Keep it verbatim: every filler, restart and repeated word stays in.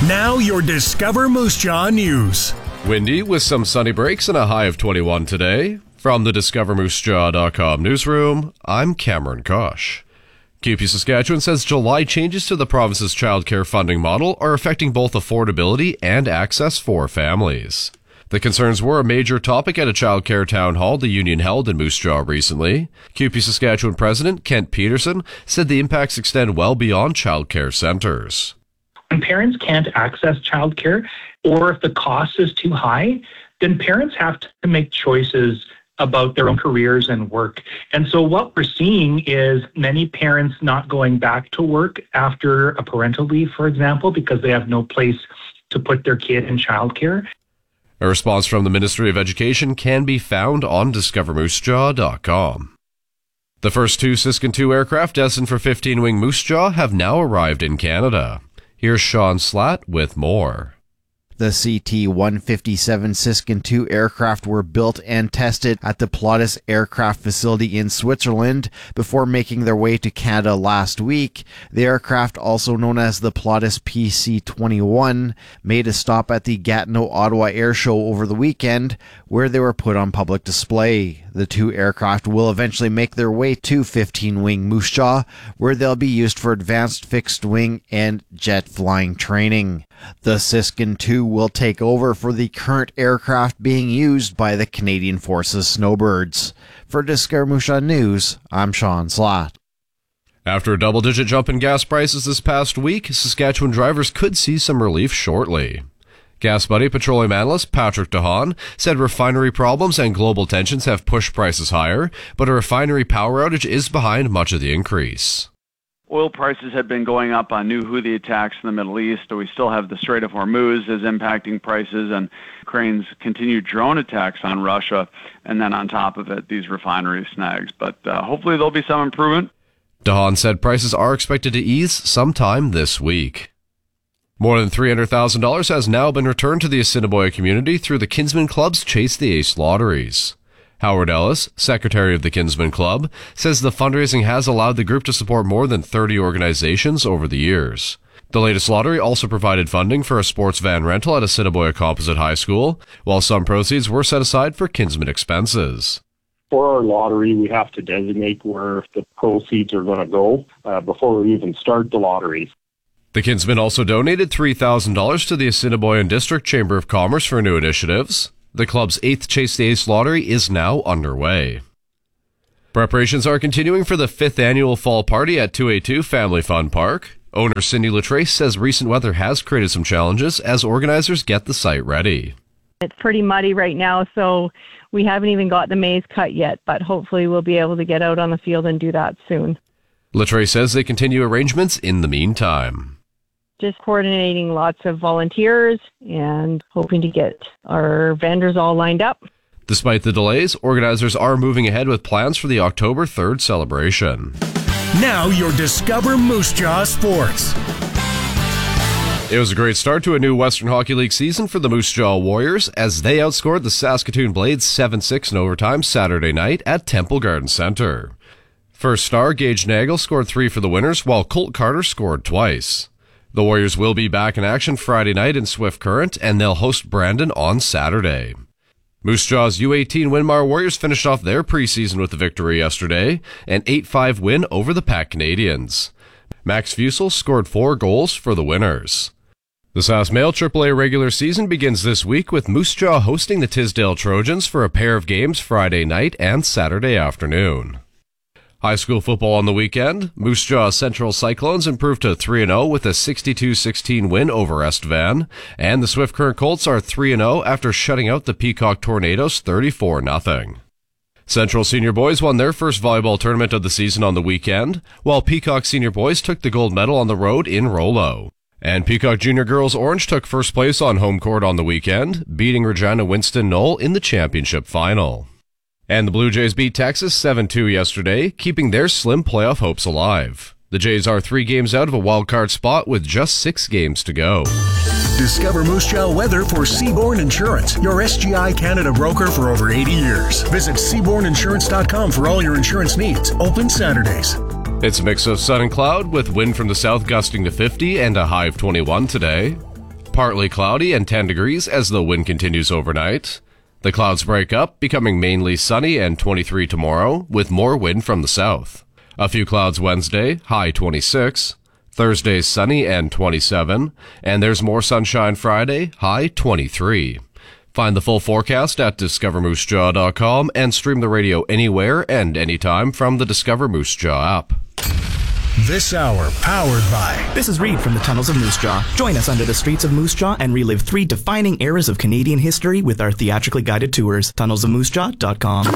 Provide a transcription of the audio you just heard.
Now your Discover Moose Jaw news. Windy with some sunny breaks and a high of twenty-one today. From the Discover Moose Jaw dot com newsroom, I'm Cameron Kosh. Q P Saskatchewan says July changes to the province's childcare funding model are affecting both affordability and access for families. The concerns were a major topic at a childcare town hall the union held in Moose Jaw recently. Q P Saskatchewan President Kent Peterson said the impacts extend well beyond childcare centres. When parents can't access childcare, or if the cost is too high, then parents have to make choices about their own careers and work. And so what we're seeing is many parents not going back to work after a parental leave, for example, because they have no place to put their kid in childcare. A response from the Ministry of Education can be found on Discover Moose Jaw dot com. The first two Siskin two aircraft destined for fifteen-wing Moose Jaw have now arrived in Canada. Here's Sean Slatt with more. The C T one fifty-seven Siskin two aircraft were built and tested at the Pilatus Aircraft Facility in Switzerland before making their way to Canada last week. The aircraft, also known as the Pilatus P C twenty-one, made a stop at the Gatineau Ottawa Air Show over the weekend, where they were put on public display. The two aircraft will eventually make their way to fifteen-wing Moose Jaw, where they'll be used for advanced fixed-wing and jet flying training. The Siskin two will take over for the current aircraft being used by the Canadian Forces Snowbirds. For Discover Moose Jaw News, I'm Sean Slatt. After a double-digit jump in gas prices this past week, Saskatchewan drivers could see some relief shortly. Gas Buddy petroleum analyst Patrick DeHaan said refinery problems and global tensions have pushed prices higher, but a refinery power outage is behind much of the increase. Oil prices have been going up on new Houthi attacks in the Middle East. So we still have the Strait of Hormuz is impacting prices, and Ukraine's continued drone attacks on Russia, and then on top of it, these refinery snags. But uh, hopefully there'll be some improvement. DeHaan said prices are expected to ease sometime this week. More than three hundred thousand dollars has now been returned to the Assiniboia community through the Kinsmen Club's Chase the Ace lotteries. Howard Ellis, secretary of the Kinsmen Club, says the fundraising has allowed the group to support more than thirty organizations over the years. The latest lottery also provided funding for a sports van rental at Assiniboia Composite High School, while some proceeds were set aside for Kinsmen expenses. For our lottery, we have to designate where the proceeds are going to go uh, before we even start the lottery. The Kinsmen also donated three thousand dollars to the Assiniboia District Chamber of Commerce for new initiatives. The club's eighth Chase the Ace lottery is now underway. Preparations are continuing for the fifth annual fall party at two eighty-two Family Fun Park. Owner Cindy Latrace says recent weather has created some challenges as organizers get the site ready. It's pretty muddy right now, so we haven't even got the maize cut yet, but hopefully we'll be able to get out on the field and do that soon. Latrace says they continue arrangements in the meantime. Just coordinating lots of volunteers and hoping to get our vendors all lined up. Despite the delays, organizers are moving ahead with plans for the October third celebration. Now your Discover Moose Jaw Sports. It was a great start to a new Western Hockey League season for the Moose Jaw Warriors as they outscored the Saskatoon Blades seven six in overtime Saturday night at Temple Garden Centre. First star Gage Nagel scored three for the winners, while Colt Carter scored twice. The Warriors will be back in action Friday night in Swift Current, and they'll host Brandon on Saturday. Moose Jaw's U eighteen Winmar Warriors finished off their preseason with a victory yesterday, an eight five win over the Pac Canadians. Max Fusel scored four goals for the winners. The Sask Mail triple A regular season begins this week with Moose Jaw hosting the Tisdale Trojans for a pair of games Friday night and Saturday afternoon. High school football on the weekend. Moose Jaw Central Cyclones improved to three and oh with a sixty-two sixteen win over Estevan, and the Swift Current Colts are three and oh after shutting out the Peacock Tornadoes thirty-four nothing. Central Senior Boys won their first volleyball tournament of the season on the weekend, while Peacock Senior Boys took the gold medal on the road in Rollo. And Peacock Junior Girls Orange took first place on home court on the weekend, beating Regina Winston Knoll in the championship final. And the Blue Jays beat Texas seven two yesterday, keeping their slim playoff hopes alive. The Jays are three games out of a wild card spot with just six games to go. Discover Moose Jaw weather for Seabourn Insurance, your S G I Canada broker for over eighty years. Visit seabourn insurance dot com for all your insurance needs. Open Saturdays. It's a mix of sun and cloud with wind from the south gusting to fifty and a high of twenty-one today. partly cloudy and ten degrees as the wind continues overnight. The clouds break up, becoming mainly sunny and twenty-three tomorrow, with more wind from the south. A few clouds Wednesday, high twenty-six. Thursday, sunny and twenty-seven. And there's more sunshine Friday, high twenty-three. Find the full forecast at discover moose jaw dot com and stream the radio anywhere and anytime from the Discover Moose Jaw app. This hour powered by... This is Reed from the Tunnels of Moose Jaw. Join us under the streets of Moose Jaw and relive three defining eras of Canadian history with our theatrically guided tours. tunnels of moose jaw dot com.